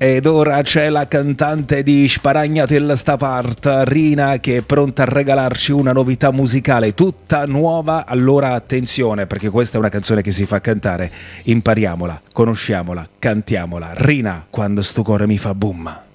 Ed ora c'è la cantante di Sparagnatella sta part, Rina, che è pronta a regalarci una novità musicale tutta nuova. Allora attenzione, perché questa è una canzone che si fa cantare. Impariamola, conosciamola, cantiamola. Rina, quando sto cuore mi fa boom.